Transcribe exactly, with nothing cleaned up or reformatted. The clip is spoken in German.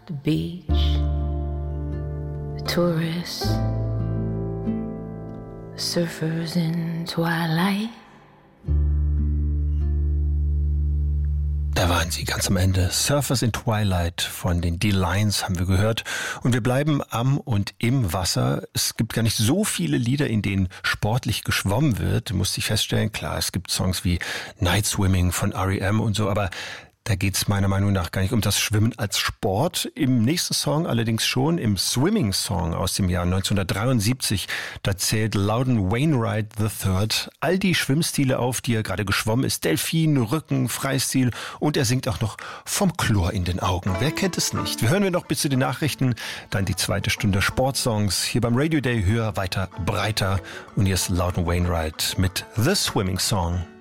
the beach, the tourists, the surfers in twilight. Da waren sie ganz am Ende. Surfers in Twilight von den D-Lines haben wir gehört. Und wir bleiben am und im Wasser. Es gibt gar nicht so viele Lieder, in denen sportlich geschwommen wird. Musste ich feststellen. Klar, es gibt Songs wie Night Swimming von R E M und so, aber da geht's meiner Meinung nach gar nicht um das Schwimmen als Sport. Im nächsten Song allerdings schon, im Swimming Song aus dem Jahr neunzehnhundertdreiundsiebzig, da zählt Loudon Wainwright the Third all die Schwimmstile auf, die er gerade geschwommen ist. Delfin, Rücken, Freistil und er singt auch noch vom Chlor in den Augen. Wer kennt es nicht? Wir hören wir noch bis zu den Nachrichten, dann die zweite Stunde Sportsongs hier beim Radio Day, höher, weiter, breiter. Und hier ist Loudon Wainwright mit The Swimming Song.